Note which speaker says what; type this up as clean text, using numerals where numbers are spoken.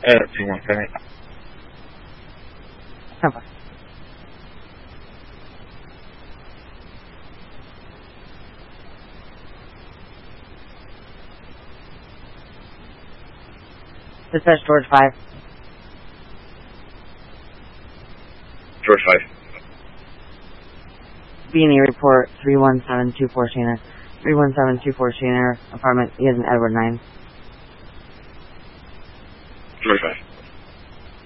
Speaker 1: 2178.
Speaker 2: Okay. Dispatch George 5.
Speaker 1: George 5.
Speaker 2: B&E report 31724 Shana. 31724 Shana, apartment, he has an Edward 9.
Speaker 1: George 5.